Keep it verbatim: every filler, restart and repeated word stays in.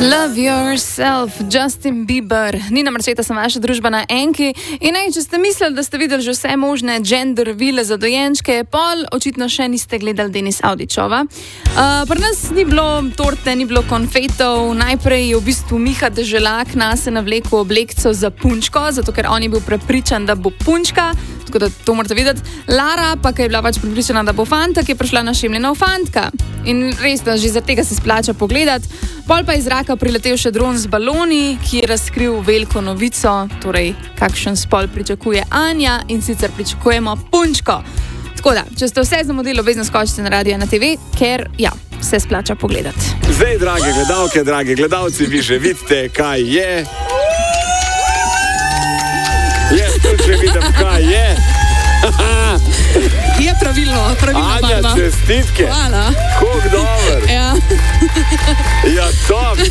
Love yourself, Justin Bieber. Nina Marčeta, sem vaša družba na Enki. In naj, če ste mislili, da ste videli že vse možne gender vile za dojenčke, pol očitno še niste gledali Denis Avdićova. Uh, pri nas ni bilo torte, ni bilo konfetov. Najprej je v bistvu Miha Deželak nase navlekel oblekco za punčko, zato ker on je bil prepričan, da bo punčka. Tako da to morate videti. Lara pa, ki je bila pač pripričana, da bo fantak, je prišla našemljena v fantka. In res, da že zaradi tega se splača pogledati. Pol pa je iz zraka priletel še dron z baloni, ki je razkril veliko novico, torej kakšen spol pričakuje Anja, in sicer pričakujemo punčko. Tako da, če ste vse zamudili, obvezno skočite na Radio na T V, ker ja, se splača pogledati. Zdaj, drage gledalke, dragi gledalci, vi že vidite, kaj je. Jaz tudi že vidim, kaj je. Je pravilno, pravilno. Anja, čestitke. Hvala. Kako dober. Ja. Ja, top.